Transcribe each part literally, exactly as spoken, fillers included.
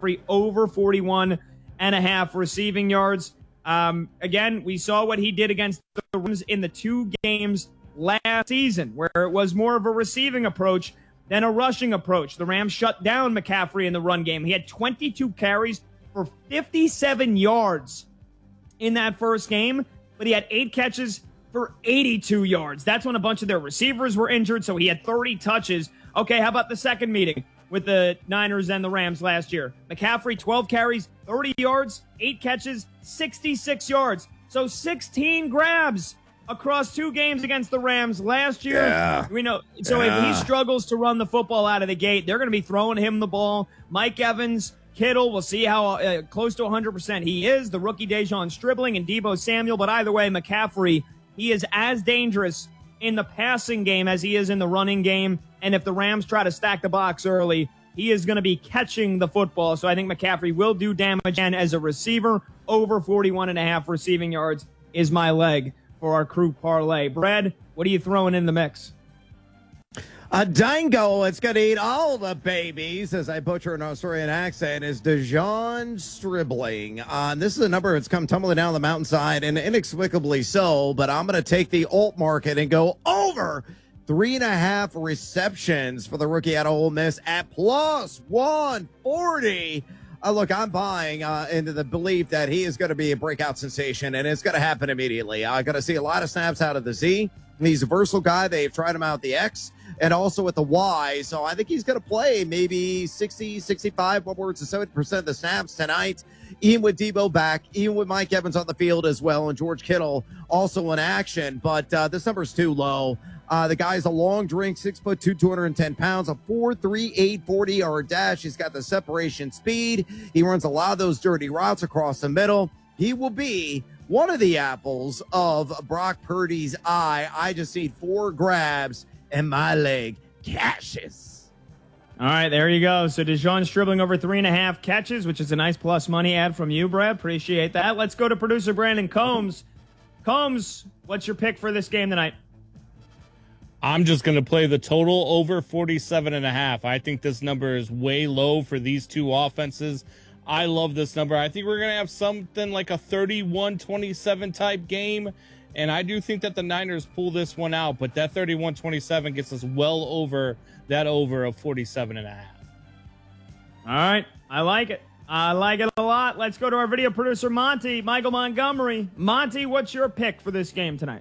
McCaffrey over forty-one and a half receiving yards. Um, again, we saw what he did against the Rams in the two games last season, where it was more of a receiving approach than a rushing approach. The Rams shut down McCaffrey in the run game. He had twenty-two carries for fifty-seven yards in that first game, but he had eight catches for eighty-two yards. That's when a bunch of their receivers were injured, so he had thirty touches. Okay, how about the second meeting with the Niners and the Rams last year? McCaffrey, twelve carries, thirty yards, eight catches, sixty-six yards. So sixteen grabs across two games against the Rams last year. Yeah. We know. So yeah. If he struggles to run the football out of the gate, they're going to be throwing him the ball. Mike Evans, Kittle, we'll see how uh, close to one hundred percent he is. The rookie Dejon Stribling and Deebo Samuel. But either way, McCaffrey, he is as dangerous in the passing game as he is in the running game. And if the Rams try to stack the box early, he is going to be catching the football. So I think McCaffrey will do damage. And as a receiver, over forty-one and a half receiving yards is my leg for our crew parlay. Brad, what are you throwing in the mix? A dango, it's going to eat all the babies, as I butcher an Australian accent, is Dejon Stribling. Uh, this is a number that's come tumbling down the mountainside, and inexplicably so, but I'm going to take the alt market and go over three and a half receptions for the rookie out of Ole Miss at plus one forty. Uh, look, I'm buying uh, into the belief that he is going to be a breakout sensation, and it's going to happen immediately. I'm going to see a lot of snaps out of the Z. He's a versatile guy. They've tried him out at the X and also with the Y. So I think he's going to play maybe sixty, sixty-five, upwards to seventy percent of the snaps tonight, even with Deebo back, even with Mike Evans on the field as well, and George Kittle also in action. But uh, this number's too low. Uh, the guy's a long drink, six foot two, two hundred ten pounds, a four three eight forty yard dash. He's got the separation speed. He runs a lot of those dirty routes across the middle. He will be one of the apples of Brock Purdy's eye. I just need four grabs and my leg cashes. All right, there you go. So Dejon Stribling over three and a half catches, which is a nice plus money ad from you, Brad. Appreciate that. Let's go to producer Brandon Combs. Combs, what's your pick for this game tonight? I'm just going to play the total over forty-seven and a half. I think this number is way low for these two offenses. I love this number. I think we're going to have something like a thirty-one twenty-seven type game, and I do think that the Niners pull this one out, but that thirty-one twenty-seven gets us well over that over of forty-seven and a half. All right, I like it. I like it a lot. Let's go to our video producer, Monty, Michael Montgomery. Monty, what's your pick for this game tonight?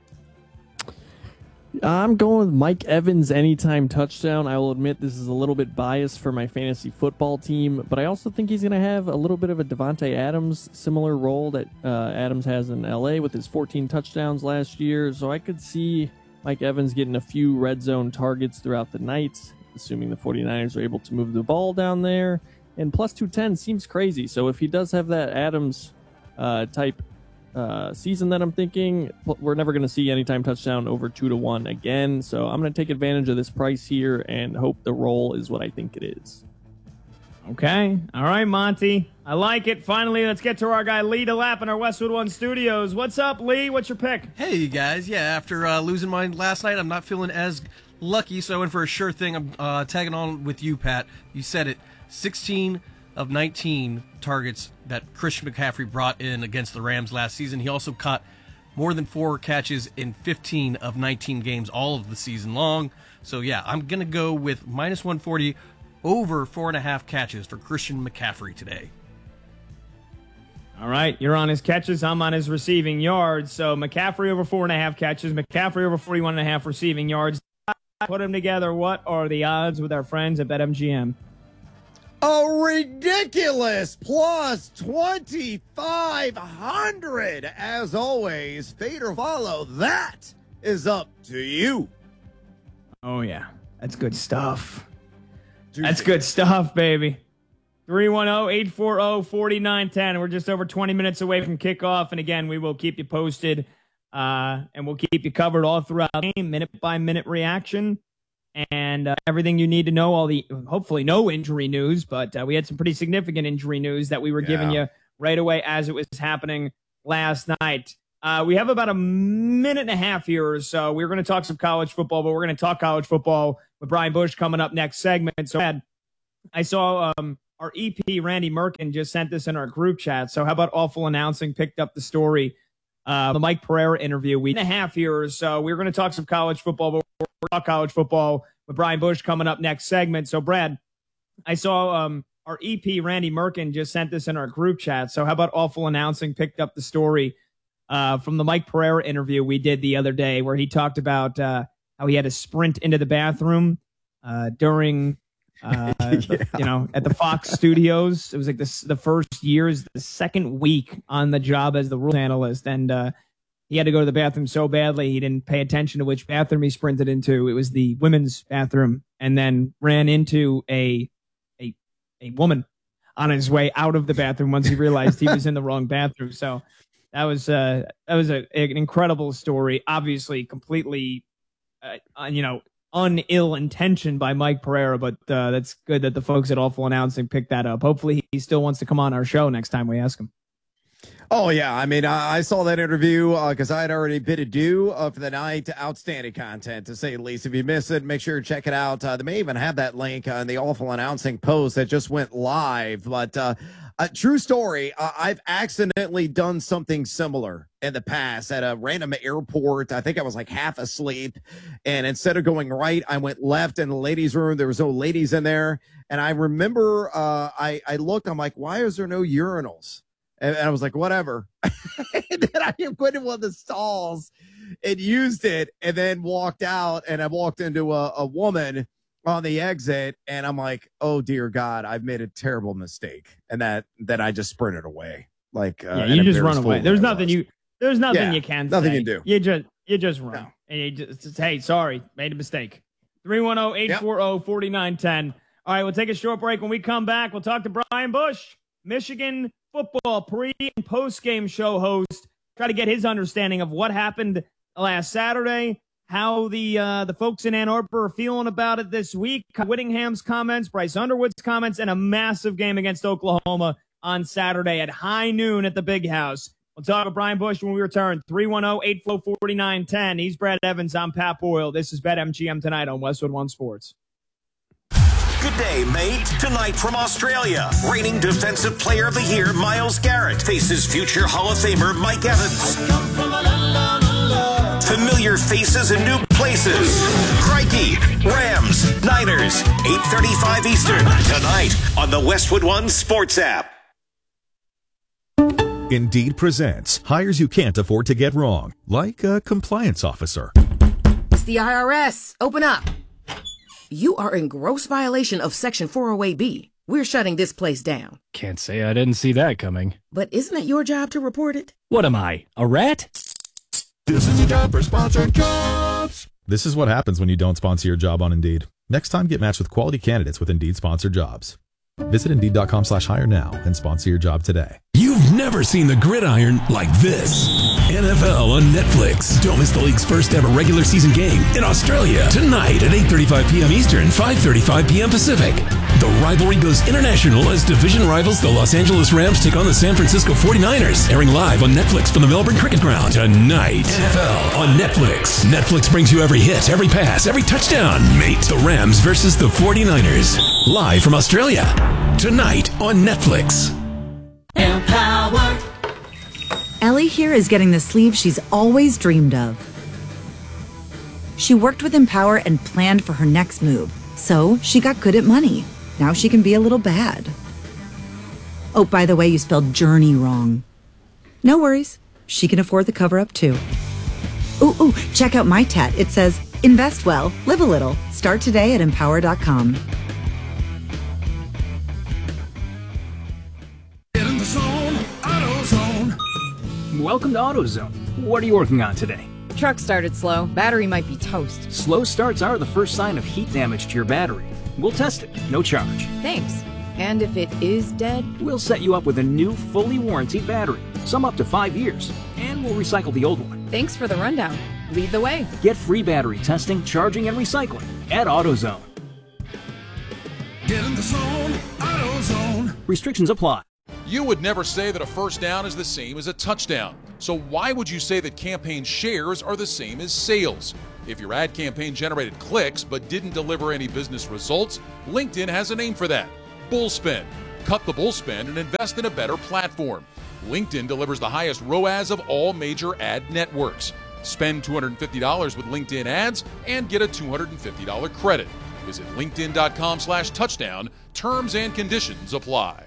I'm going with Mike Evans anytime touchdown. I will admit this is a little bit biased for my fantasy football team, but I also think he's going to have a little bit of a Devontae Adams similar role that uh, Adams has in L A with his fourteen touchdowns last year. So I could see Mike Evans getting a few red zone targets throughout the night, assuming the 49ers are able to move the ball down there. And plus two ten seems crazy. So if he does have that Adams uh, type Uh, season that I'm thinking, we're never going to see anytime touchdown over two to one again. So I'm going to take advantage of this price here and hope the roll is what I think it is. Okay. All right, Monty. I like it. Finally, let's get to our guy Lee DeLapp in our Westwood One studios. What's up, Lee? What's your pick? Hey, you guys. Yeah, after uh, losing mine last night, I'm not feeling as lucky, so I went for a sure thing. I'm uh, tagging on with you, Pat. You said it. sixteen of nineteen targets that Christian McCaffrey brought in against the Rams last season. He also caught more than four catches in fifteen of nineteen games all of the season long. So, yeah, I'm going to go with minus one forty over four and a half catches for Christian McCaffrey today. All right, you're on his catches. I'm on his receiving yards. So McCaffrey over four and a half catches, McCaffrey over forty-one and a half receiving yards. Put them together. What are the odds with our friends at BetMGM? A ridiculous plus twenty-five hundred. As always, fade or follow. That is up to you. Oh, yeah. That's good stuff. That's good stuff, baby. three one zero, eight four zero, four nine one zero. We're just over twenty minutes away from kickoff. And again, we will keep you posted uh, and we'll keep you covered all throughout the game, minute by minute reaction. And uh, everything you need to know, all the hopefully no injury news, but uh, we had some pretty significant injury news that we were yeah. giving you right away as it was happening last night. Uh, we have about a minute and a half here or so. We're going to talk some college football, but we're going to talk college football with Brian Bush coming up next segment. So I saw um, our E P, Randy Merkin, just sent this in our group chat. So how about Awful Announcing picked up the story, uh, the Mike Pereira interview. We and a half here or so. We we're going to talk some college football, but we're talk college football with Brian Bush coming up next segment. So, Brad, I saw um, our E P, Randy Merkin, just sent this in our group chat. So how about Awful Announcing picked up the story uh, from the Mike Pereira interview we did the other day, where he talked about uh, how he had to sprint into the bathroom uh, during, uh, yeah. the, you know, at the Fox studios. It was like this, the first year's, the second week on the job as the rules analyst. And uh, he had to go to the bathroom so badly, he didn't pay attention to which bathroom he sprinted into. It was the women's bathroom, and then ran into a, a, a woman on his way out of the bathroom once he realized he was in the wrong bathroom. So that was, uh, that was a, an incredible story. Obviously completely, uh, you know, un-ill intention by Mike Pereira, but uh, that's good that the folks at Awful Announcing picked that up. Hopefully he still wants to come on our show next time we ask him. Oh, yeah. I mean, I, I saw that interview because uh, I had already bid adieu uh, for the night. Outstanding content, to say the least. If you missed it, make sure to check it out. Uh, they may even have that link on the Awful Announcing post that just went live. But uh, a true story, uh, I've accidentally done something similar in the past at a random airport. I think I was like half asleep. And instead of going right, I went left in the ladies' room. There was no ladies in there. And I remember uh, I, I looked, I'm like, why is there no urinals? And I was like, whatever. And then I went in one of the stalls and used it, and then walked out, and I walked into a, a woman on the exit, and I'm like, oh, dear God, I've made a terrible mistake. And that, that I just sprinted away. Like, uh, yeah, you just run away. There's nothing you, there's nothing yeah, you can nothing say. you can do. You just, you just run. No. And you just, just, hey, sorry, made a mistake. three one zero, eight four zero, four nine one zero. All right, we'll take a short break. When we come back, we'll talk to Brian Bush, Michigan football pre and post game show host. Try to get his understanding of what happened last Saturday, how the uh, the folks in Ann Arbor are feeling about it this week. Whittingham's comments, Bryce Underwood's comments, and a massive game against Oklahoma on Saturday at high noon at the Big House. We'll talk to Brian Bush when we return. three one zero, eight four zero, four nine one zero. He's Brad Evans. I'm Pat Boyle. This is BetMGM tonight on Westwood One Sports. Good day, mate. Tonight from Australia, reigning Defensive Player of the Year Myles Garrett faces future Hall of Famer Mike Evans. Familiar faces and new places. Crikey, Rams, Niners, eight thirty-five Eastern, tonight on the Westwood One Sports app. Indeed presents hires you can't afford to get wrong, like a compliance officer. It's the I R S. Open up. You are in gross violation of Section four oh eight B. We're shutting this place down. Can't say I didn't see that coming. But isn't it your job to report it? What am I, a rat? This is your job for sponsored jobs. This is what happens when you don't sponsor your job on Indeed. Next time, get matched with quality candidates with Indeed sponsored jobs. Visit Indeed.com slash hire now and sponsor your job today. You've never seen the gridiron like this. N F L on Netflix. Don't miss the league's first ever regular season game in Australia tonight at eight thirty-five p.m. Eastern, five thirty-five p.m. Pacific. The rivalry goes international as division rivals the Los Angeles Rams take on the San Francisco forty-niners. Airing live on Netflix from the Melbourne Cricket Ground tonight. N F L on Netflix. Netflix brings you every hit, every pass, every touchdown. Mate, the Rams versus the forty-niners. Live from Australia. Tonight on Netflix. Empower. Ellie here is getting the sleeve she's always dreamed of. She worked with Empower and planned for her next move, so she got good at money. Now she can be a little bad. Oh, by the way, you spelled journey wrong. No worries. She can afford the cover-up, too. Ooh, ooh, check out my tat. It says, invest well, live a little. Start today at empower dot com. Welcome to AutoZone. What are you working on today? Truck started slow. Battery might be toast. Slow starts are the first sign of heat damage to your battery. We'll test it, no charge. Thanks. And if it is dead? We'll set you up with a new, fully warranted battery, some up to five years, and we'll recycle the old one. Thanks for the rundown. Lead the way. Get free battery testing, charging, and recycling at AutoZone. Get in the zone, AutoZone. Restrictions apply. You would never say that a first down is the same as a touchdown. So why would you say that campaign shares are the same as sales? If your ad campaign generated clicks but didn't deliver any business results, LinkedIn has a name for that: Bullspin. cut the bull spend and invest in a better platform. LinkedIn delivers the highest R O A S of all major ad networks. Spend two hundred fifty dollars with LinkedIn ads and get a two hundred fifty dollars credit. Visit linkedin.com slash touchdown. Terms and conditions apply.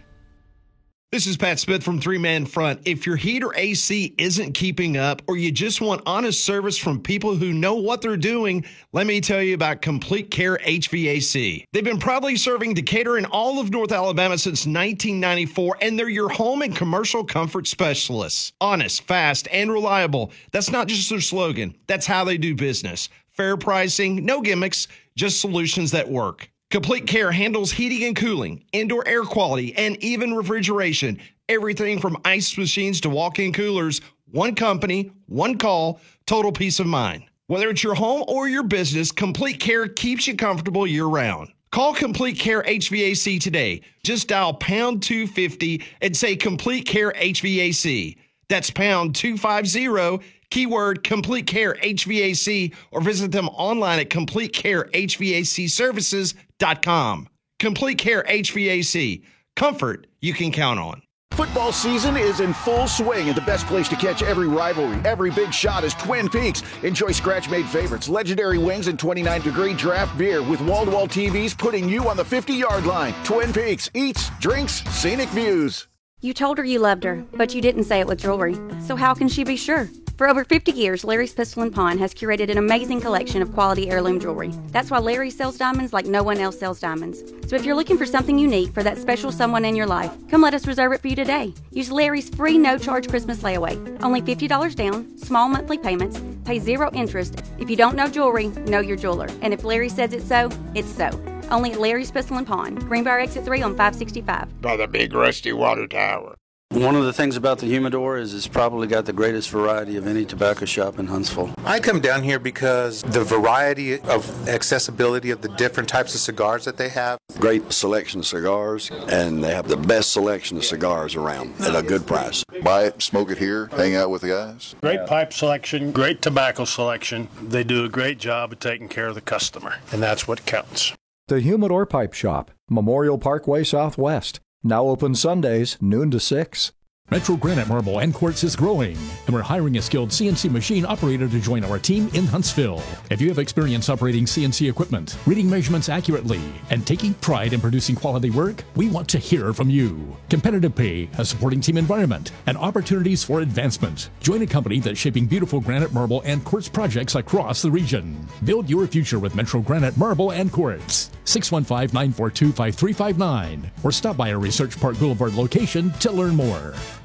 This is Pat Smith from Three Man Front. If your heat or A C isn't keeping up, or you just want honest service from people who know what they're doing, let me tell you about Complete Care H V A C. They've been proudly serving Decatur and all of North Alabama since nineteen ninety-four, and they're your home and commercial comfort specialists. Honest, fast, and reliable. That's not just their slogan. That's how they do business. Fair pricing, no gimmicks, just solutions that work. Complete Care handles heating and cooling, indoor air quality, and even refrigeration. Everything from ice machines to walk-in coolers. One company, one call, total peace of mind. Whether it's your home or your business, Complete Care keeps you comfortable year-round. Call Complete Care H V A C today. Just dial pound two fifty and say Complete Care H V A C. That's pound two fifty, keyword Complete Care H V A C, or visit them online at complete care h v a c services dot com. Complete Care H V A C. Comfort you can count on. Football season is in full swing, and the best place to catch every rivalry, every big shot is Twin Peaks. Enjoy scratch-made favorites, legendary wings, and twenty-nine degree draft beer with wall-to-wall T Vs putting you on the fifty-yard line. Twin Peaks. Eats, drinks, scenic views. You told her you loved her, but you didn't say it with jewelry. So how can she be sure? For over fifty years, Larry's Pistol and Pawn has curated an amazing collection of quality heirloom jewelry. That's why Larry sells diamonds like no one else sells diamonds. So if you're looking for something unique for that special someone in your life, come let us reserve it for you today. Use Larry's free no-charge Christmas layaway. Only fifty dollars down, small monthly payments, pay zero interest. If you don't know jewelry, know your jeweler. And if Larry says it's so, it's so. Only at Larry's Pistol and Pawn, Greenbrier Exit three on five sixty-five. By the big rusty water tower. One of the things about the Humidor is it's probably got the greatest variety of any tobacco shop in Huntsville. I come down here because the variety of accessibility of the different types of cigars that they have. Great selection of cigars, and they have the best selection of cigars around at a good price. Buy it, smoke it here, hang out with the guys. Great pipe selection, great tobacco selection. They do a great job of taking care of the customer, and that's what counts. The Humidor Pipe Shop, Memorial Parkway Southwest. Now open Sundays, noon to six. Metro Granite Marble and Quartz is growing, and we're hiring a skilled C N C machine operator to join our team in Huntsville. If you have experience operating C N C equipment, reading measurements accurately, and taking pride in producing quality work, we want to hear from you. Competitive pay, a supporting team environment, and opportunities for advancement. Join a company that's shaping beautiful granite, marble, and quartz projects across the region. Build your future with Metro Granite Marble and Quartz. six one five, nine four two, five three five nine, or stop by our Research Park Boulevard location to learn more.